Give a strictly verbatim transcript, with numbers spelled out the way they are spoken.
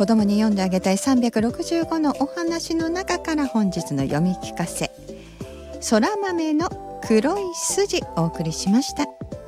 子供に読んであげたいさんびゃくろくじゅうごのお話の中から本日の読み聞かせ、そら豆の黒い筋お送りしました。